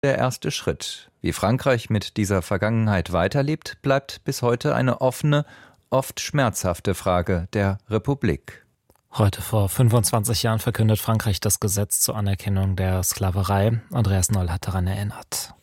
der erste Schritt. Wie Frankreich mit dieser Vergangenheit weiterlebt, bleibt bis heute eine offene, oft schmerzhafte Frage der Republik. Heute vor 25 Jahren verkündet Frankreich das Gesetz zur Anerkennung der Sklaverei. Andreas Noll hat daran erinnert.